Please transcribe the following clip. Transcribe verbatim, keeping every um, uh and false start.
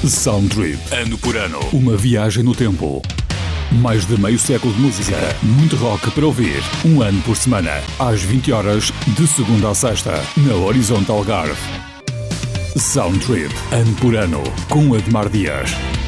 Soundtrip. Ano por ano. Uma viagem no tempo. Mais de meio século de música. Muito rock para ouvir. Um ano por semana. Às vinte horas, de segunda a sexta. Na Horizonte Algarve. Soundtrip. Ano por ano. Com Admar Dias.